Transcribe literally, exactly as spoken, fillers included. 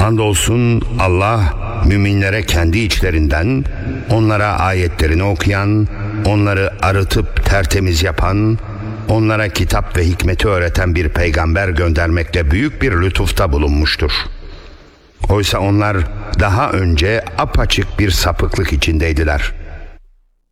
Andolsun Allah müminlere kendi içlerinden onlara ayetlerini okuyan, onları arıtıp tertemiz yapan, onlara kitap ve hikmeti öğreten bir peygamber göndermekle büyük bir lütufta bulunmuştur. Oysa onlar daha önce apaçık bir sapıklık içindeydiler.